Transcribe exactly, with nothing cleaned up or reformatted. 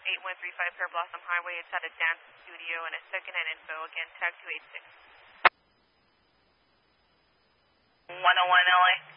eight one three five Pear Blossom Highway. It's at a dance studio and a secondhand info. Again, tag two eight six. one oh one L A.